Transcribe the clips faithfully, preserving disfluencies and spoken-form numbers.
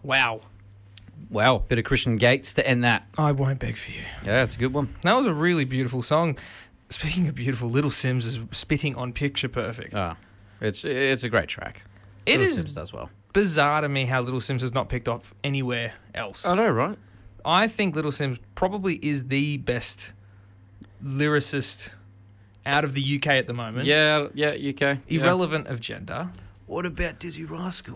Wow. Wow, bit of Christian Gates to end that. I won't beg for you. Yeah, it's a good one. That was a really beautiful song. Speaking of beautiful, Little Sims is spitting on Picture Perfect. Oh, it's it's a great track. It Little is Sims does well. bizarre to me how Little Sims has not picked off anywhere else. I know, right? I think Little Sims probably is the best lyricist out of the U K at the moment. Yeah, yeah, U K. Irrelevant of gender. What about Dizzy Rascal?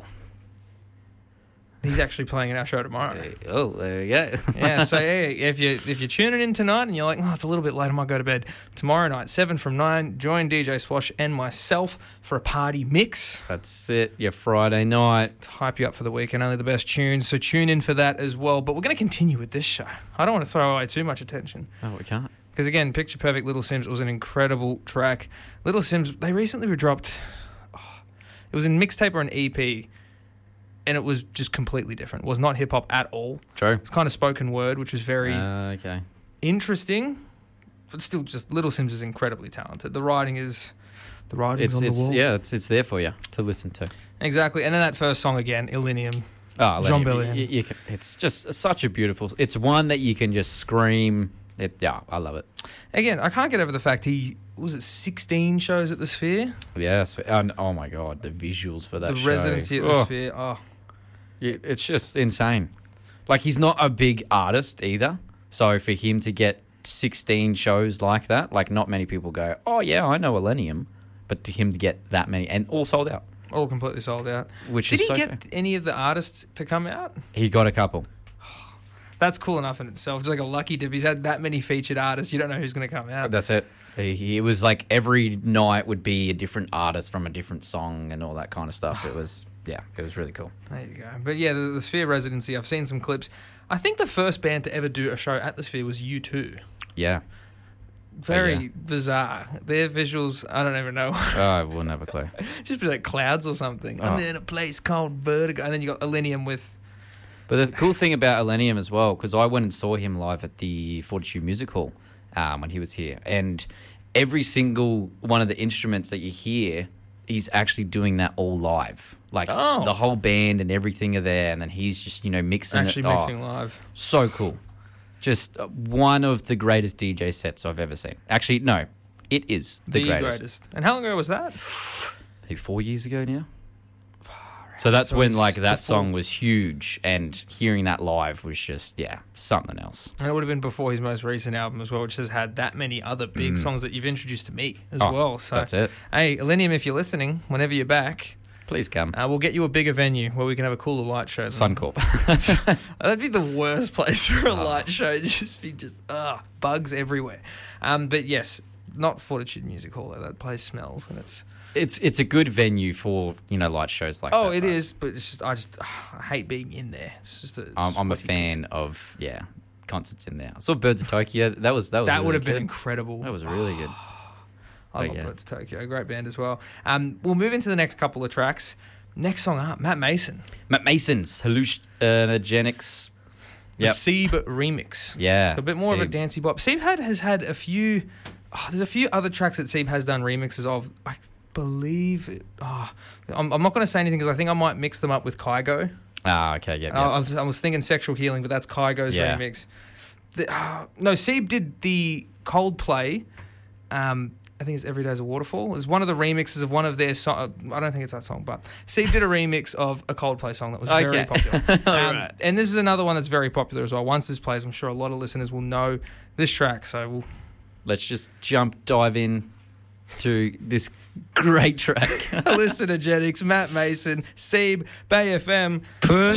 He's actually playing in our show tomorrow. Uh, oh, there you go. Yeah, so yeah, if you if you're tuning in tonight and you're like, oh, it's a little bit late, I might go to bed. Tomorrow night, seven from nine, join D J Swash and myself for a party mix. That's it. Your Friday night. To hype you up for the weekend, only the best tunes. So tune in for that as well. But we're going to continue with this show. I don't want to throw away too much attention. Oh, we can't. Because again, Picture Perfect, Little Sims was an incredible track. Little Sims, they recently were dropped. Oh, it was in mixtape or an E P. And it was just completely different. It was not hip-hop at all. True. It's kind of spoken word, which was very uh, okay. interesting. But still, just Little Sims is incredibly talented. The writing is... The writing's It's, on the it's wall. yeah, it's it's there for you to listen to. Exactly. And then that first song again, Illenium. Oh, Jean you, Bellion. you, you can, it's just such a beautiful... It's one that you can just scream. It, yeah, I love it. Again, I can't get over the fact he... Was it sixteen shows at the Sphere? Yes. And, oh, my God, the visuals for that The show. residency at Oh. the Sphere. Oh, Yeah, it's just insane. Like, he's not a big artist either. So for him to get sixteen shows like that, like, not many people go, oh, yeah, I know Illenium. But to him to get that many, and all sold out. all completely sold out. Which Did is he so get fair. any of the artists to come out? He got a couple. That's cool enough in itself. It's like a lucky dip. He's had that many featured artists. You don't know who's going to come out. That's it. He, he- it was like every night would be a different artist from a different song and all that kind of stuff. It was, yeah, it was really cool. There you go. But yeah, the, the Sphere residency, I've seen some clips. I think the first band to ever do a show at the Sphere was U two. Yeah. Very yeah. bizarre. Their visuals, I don't even know. Oh, I will never clue. Just be like clouds or something. Oh. I'm in a place called Vertigo. And then you got Illenium with... But the cool thing about Illenium as well, because I went and saw him live at the Fortitude Music Hall um, when he was here, and every single one of the instruments that you hear, he's actually doing that all live. Like Oh. the whole band and everything are there, and then he's just, you know, mixing Actually it. mixing Oh, live. so cool. Just uh, one of the greatest D J sets I've ever seen. Actually, no, it is the, The, greatest. greatest. And how long ago was that? Maybe four years ago now. So that's So when it's like that before- song was huge, and hearing that live was just yeah something else. And it would have been before his most recent album as well, which has had that many other big Mm. songs that you've introduced to me as Oh, well. So that's it. Hey, Illenium, if you're listening, whenever you're back, Please come. uh, we'll get you a bigger venue where we can have a cooler light show. than- Suncorp. That'd be the worst place for a Oh. light show. It'd just be just ah bugs everywhere. Um, but yes, not Fortitude Music Hall. Though. That place smells, and it's it's it's a good venue for you know light shows like oh, that. it though. is. But it's just I just I hate being in there. It's just a I'm, I'm a sweaty fan pit. of yeah concerts in there. I saw Birds of Tokyo. That was that was That really would have been good. incredible. That was really good. I But love yeah. Birds of Tokyo. Great band as well. Um, we'll move into the next couple of tracks. Next song up, Matt Mason. Matt Mason's hallucinogenics. The Yep. Sebe remix. Yeah, So a bit more of a Sebe. dancey bop. Sebe had, has had a few... Oh, there's a few other tracks that Sebe has done remixes of. I believe... It, oh, I'm, I'm not going to say anything because I think I might mix them up with Kygo. Ah, okay, yeah. I, I, was, I was thinking Sexual Healing, but that's Kygo's Yeah. remix. The, uh, no, Sebe did the Coldplay... Um, I think it's Every Day's a Waterfall. It's one of the remixes of one of their songs. I don't think it's that song, but Steve did a remix of a Coldplay song that was very Okay. popular. All Um, right. And this is another one that's very popular as well. Once this plays, I'm sure a lot of listeners will know this track. So we'll Let's just jump dive in to this great track. Hallucinogenics, Matt Mason, Sebe, Bay F M.